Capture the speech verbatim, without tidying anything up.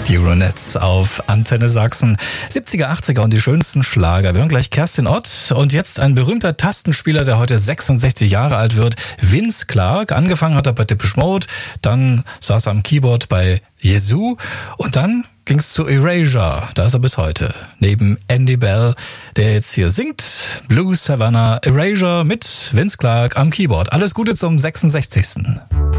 Die Ronettes auf Antenne Sachsen. siebziger, achtziger und die schönsten Schlager. Wir hören gleich Kerstin Ott und jetzt ein berühmter Tastenspieler, der heute sechsundsechzig Jahre alt wird. Vince Clarke. Angefangen hat er bei Depeche Mode, dann saß er am Keyboard bei Yazoo und dann ging es zu Erasure. Da ist er bis heute. Neben Andy Bell, der jetzt hier singt. Blue Savannah, Erasure mit Vince Clarke am Keyboard. Alles Gute zum sechsundsechzigsten